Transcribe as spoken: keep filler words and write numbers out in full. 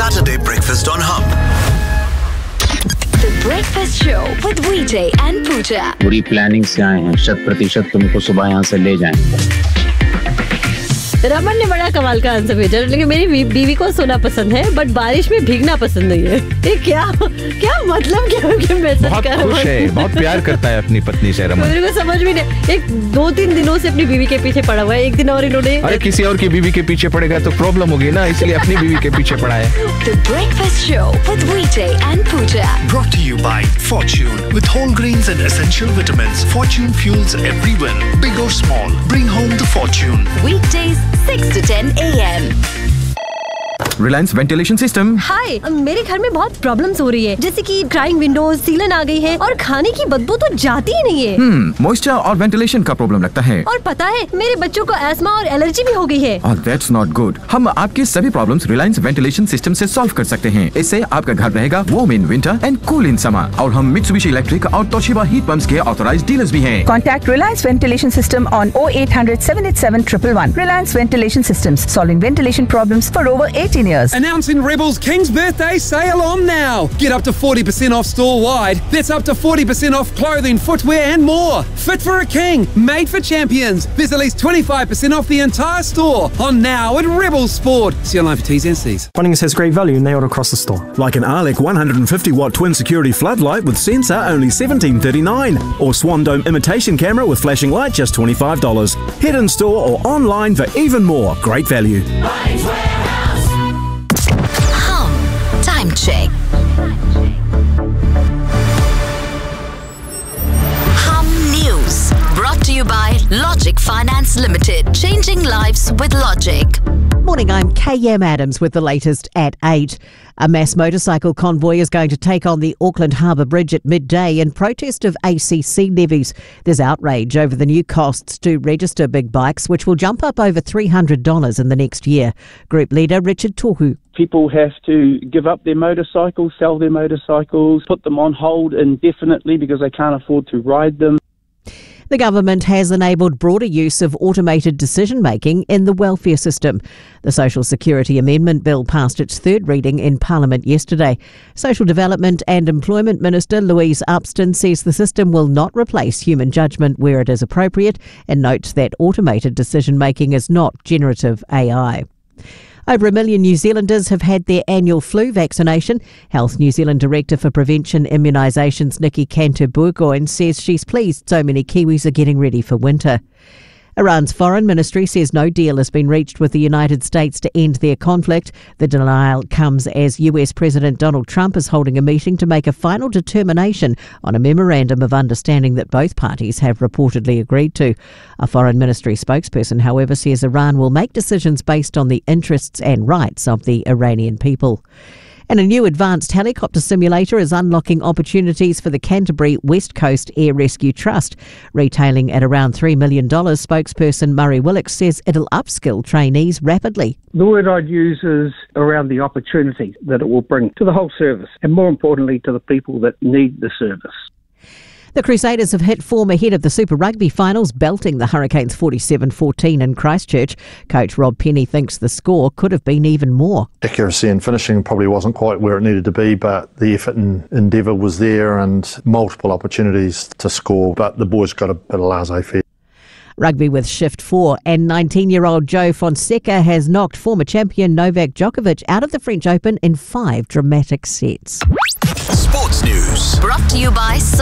Saturday breakfast on Hub. The Breakfast Show with Vijay and Pooja. पूरी planning से आए हैं, शत प्रतिशत तुमको सुबह यहाँ से ले जाएंगे। रमन ने बड़ा कमाल का आंसर भेजा, लेकिन मेरी बीवी को सोना पसंद है बट बारिश में भीगना पसंद नहीं है। ये क्या क्या मतलब क्या कि मैसेज बहुत कर खुश है, बहुत प्यार करता है अपनी पत्नी से रमन। मेरे को समझ भी नहीं, एक दो तीन दिनों से अपनी बीवी के पीछे पड़ा हुआ है। एक दिन और इन्होंने अरे किसी और की बीवी के पीछे पड़ेगा तो प्रॉब्लम होगी ना, इसलिए अपनी बीवी के पीछे पड़ा है। The Breakfast Show with Vijay and Pooja. Brought to you by Fortune. With whole grains and essential vitamins, Fortune fuels every win. Big or small, bring home the Fortune. Weekdays six to ten a m Reliance ventilation system. हाय, मेरे घर में बहुत problems हो रही है, जैसे कि drawing Windows, सीलन आ गई है और खाने की बदबू तो जाती ही नहीं है। हम्म, मॉइस्चर और वेंटिलेशन का प्रॉब्लम लगता है। और पता है मेरे बच्चों को एस्मा और एलर्जी भी हो गई है। और दैट्स नॉट गुड। हम आपके सभी प्रॉब्लम्स रिलायंस वेंटिलेशन सिस्टम से सॉल्व कर सकते हैं। इससे आपका घर रहेगा warm in winter and cool in summer. और हम मित्सुबिशी इलेक्ट्रिक और तोशिबा हीट पंप्स के ऑथराइज्ड डीलर्स भी हैं। Contact Reliance Ventilation System on oh eight hundred seven eight seven one one one. Reliance Ventilation Systems, solving ventilation problems for over eighteen years. Announcing Rebel's King's Birthday sale on now. Get up to forty percent off store-wide. That's up to forty percent off clothing, footwear and more. Fit for a king, made for champions. There's at least twenty-five percent off the entire store on now at Rebel Sport. See online for T's and C's. Bunnings has great value nailed across the store. Like an Arlec one hundred fifty watt twin security floodlight with sensor, only seventeen thirty-nine, or Swan Dome imitation camera with flashing light, just twenty-five dollars. Head in store or online for even more great value. Hum Time Check. Hum News brought to you by Logic Finance Limited. Changing lives with Logic. Morning, I'm K M Adams with the latest at eight. A mass motorcycle convoy is going to take on the Auckland Harbour Bridge at midday in protest of A C C levies. There's outrage over the new costs to register big bikes, which will jump up over three hundred dollars in the next year. Group leader Richard Tohu. People have to give up their motorcycles, sell their motorcycles, put them on hold indefinitely because they can't afford to ride them. The government has enabled broader use of automated decision-making in the welfare system. The Social Security Amendment Bill passed its third reading in Parliament yesterday. Social Development and Employment Minister Louise Upston says the system will not replace human judgment where it is appropriate and notes that automated decision-making is not generative A I. Over a million New Zealanders have had their annual flu vaccination. Health New Zealand Director for Prevention Immunisations Nikki Cantor-Burgoyne says she's pleased so many Kiwis are getting ready for winter. Iran's foreign ministry says no deal has been reached with the United States to end their conflict. The denial comes as U S President Donald Trump is holding a meeting to make a final determination on a memorandum of understanding that both parties have reportedly agreed to. A foreign ministry spokesperson, however, says Iran will make decisions based on the interests and rights of the Iranian people. And a new advanced helicopter simulator is unlocking opportunities for the Canterbury West Coast Air Rescue Trust. Retailing at around three million dollars, spokesperson Murray Willicks says it'll upskill trainees rapidly. The word I'd use is around the opportunity that it will bring to the whole service and more importantly to the people that need the service. The Crusaders have hit form ahead of the Super Rugby finals, belting the Hurricanes forty-seven fourteen in Christchurch. Coach Rob Penny thinks the score could have been even more. Accuracy and finishing probably wasn't quite where it needed to be, but the effort and endeavour was there and multiple opportunities to score, but the boys got a bit of laissez-faire. Rugby with Shift four, and nineteen-year-old Joe Fonseca has knocked former champion Novak Djokovic out of the French Open in five dramatic sets. Sports News brought to you by